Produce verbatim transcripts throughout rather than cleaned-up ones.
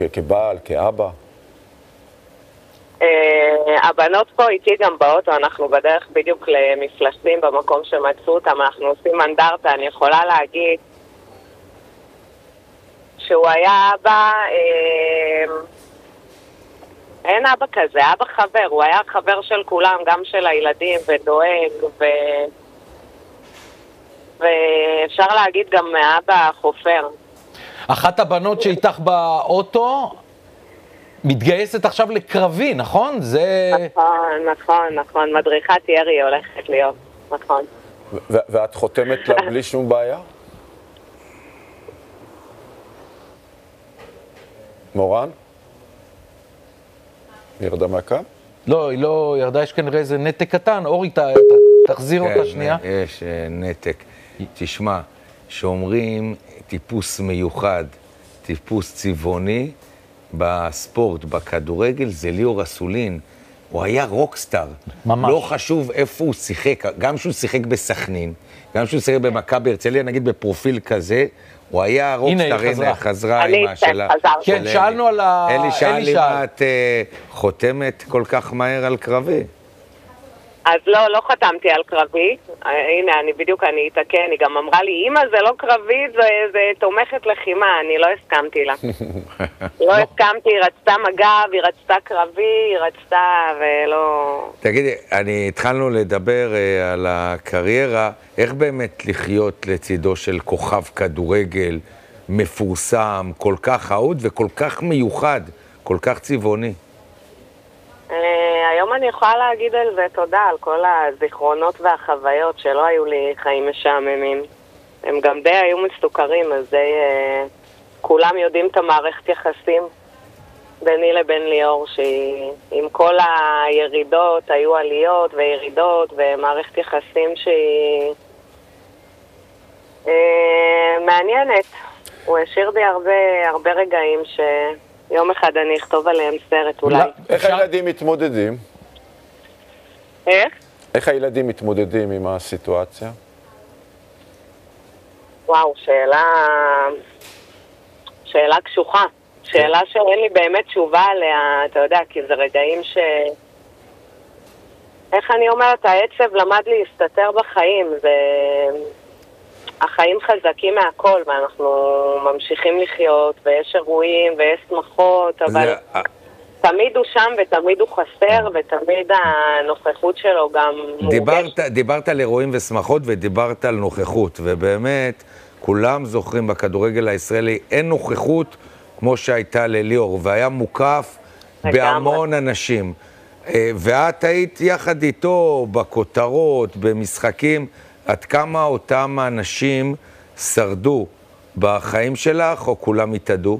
כבעל, כאבא? הבנות פה איתי גם באוטו, אנחנו בדרך בדיוק למפלסים במקום שמצאו אותם, אנחנו עושים אנדרטה, אני יכולה להגיד שהוא היה אבא, אין אבא כזה, אבא חבר, הוא היה חבר של כולם, גם של הילדים, ודואג, ו... ואפשר להגיד גם אבא חופר. אחת הבנות שאיתך באוטו מתגייסת עכשיו לקרבי, נכון? זה... נכון, נכון, נכון, מדריכת ירי הולכת להיות, נכון. ו- ואת חותמת לה בלי שום בעיה? מורן? ירדה מהקו? לא, היא לא ירדה, יש כנראה איזה נתק קטן. אורי, ת, תחזיר כן, אותה שנייה. יש נתק. תשמע, שאומרים טיפוס מיוחד, טיפוס צבעוני, בספורט, בכדורגל, זה ליאור אסולין. הוא היה רוקסטאר. ממש. לא חשוב איפה הוא שיחק, גם שהוא שיחק בסכנין, גם שהוא שיחק במכבי הרצליה, נגיד בפרופיל כזה, הוא היה רוקסטאר. הנה, חזרה אימא שלה. כן, שאלנו על ה... אלי שאל אם את חותמת כל כך מהר על קרבי. אז לא, לא חתמתי על קרבי. הנה, אני בדיוק, אני אתקן, היא גם אמרה לי, אמא, זה לא קרבי, זה, זה תומכת לחימה, אני לא הסכמתי לה. לא הסכמתי, היא רצתה מג"ב, היא רצתה קרבי, היא רצתה, ולא... תגידי, אני התחלנו לדבר uh, על הקריירה, איך באמת לחיות לצידו של כוכב כדורגל מפורסם, כל כך אהוד וכל כך מיוחד, כל כך צבעוני? היום אני יכולה להגיד על זה תודה, על כל הזיכרונות והחוויות שלא היו לי חיים משעממים. הם גם די היו מסוכרים, אז די, uh, כולם יודעים את המערכת יחסים ביני לבין ליאור, שעם כל הירידות היו עליות וירידות, ומערכת יחסים שהיא uh, מעניינת. הוא השאיר בי הרבה, הרבה רגעים ש... יום אחד אני אכתוב עליהם סרט אולי. איך הילדים מתמודדים? איך? איך הילדים מתמודדים עם הסיטואציה? וואו, שאלה... שאלה קשוחה. שאלה שאין לי באמת תשובה עליה, אתה יודע, כי זה רגעים ש... איך אני אומרת, העצב למד להסתתר בחיים, זה... החיים חזקים מהכל, ואנחנו ממשיכים לחיות, ויש אירועים, ויש שמחות, אבל זה... תמיד הוא שם, ותמיד הוא חסר, ותמיד הנוכחות שלו גם דיברת, מורגש. דיברת על אירועים ושמחות, ודיברת על נוכחות, ובאמת, כולם זוכרים בכדורגל הישראלי, אין נוכחות כמו שהייתה לליאור, והיה מוקף בהמון אנשים. ואת היית יחד איתו בכותרות, במשחקים, עד כמה אותם האנשים שרדו בחיים שלך, או כולם התאדו?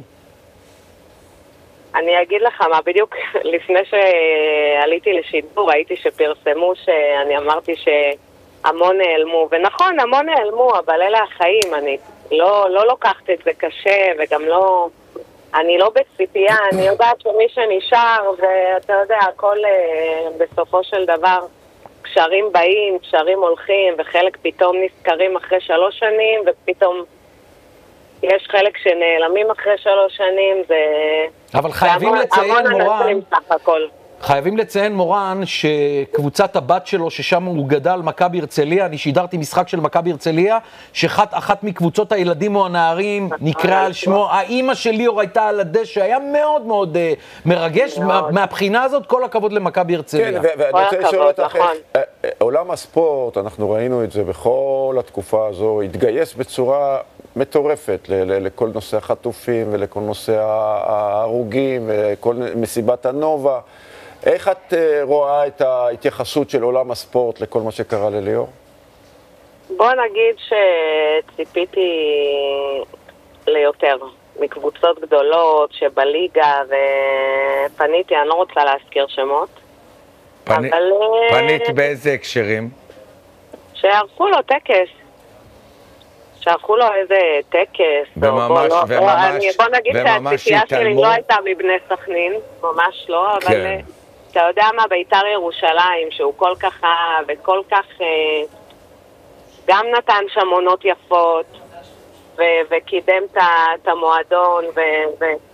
אני אגיד לך מה, בדיוק לפני שעליתי לשידור, ראיתי שפרסמו שאני אמרתי שהמון נעלמו, ונכון, המון נעלמו, אבל אלה החיים, אני לא, לא לוקחת את זה קשה, וגם לא, אני לא בציפייה, אני יודעת שמי שנשאר, ואתה יודע, הכל בסופו של דבר, קשרים באים, קשרים הולכים, וחלק פתאום נזכרים אחרי שלוש שנים, ופתאום יש חלק שנעלמים אחרי שלוש שנים, זה... אבל חייבים המון, לציין, המון מורן, הכל. חייבים לציין, מורן, שקבוצת הבת שלו, ששם הוא גדל, מכבי הרצליה, אני שידרתי משחק של מכבי הרצליה, שאחת אחת מקבוצות הילדים או הנערים נקרא על שמו, האמא של ליאור הייתה על הדשא, היה מאוד מאוד uh, מרגש, מאוד. מהבחינה הזאת, כל הכבוד למכבי הרצליה. כן, ואני רוצה לשאול אותך, עולם הספורט, אנחנו ראינו את זה בכל התקופה הזו, התגייס בצורה מטורפת לכל נושא החטופים ולכל נושא ההרוגים וכל מסיבת הנובה. איך את רואה את ההתייחסות של עולם הספורט לכל מה שקרה לליאור? בוא נגיד שציפיתי ליותר מקבוצות גדולות שבליגה, ופניתי, אני לא רוצה להזכיר שמות. פני... אבל... פנית באיזה הקשרים? שערכו לו טקס. שערכו לו איזה טקס. וממש, או, וממש, בוא נגיד שהציפייה שלי לא הייתה מבני סכנין, ממש לא, אבל כן. אתה יודע מה, בית"ר ירושלים, שהוא כל כך אהב וכל כך גם נתן שם עונות יפות, ו- וקידם את המועדון, ו- ו-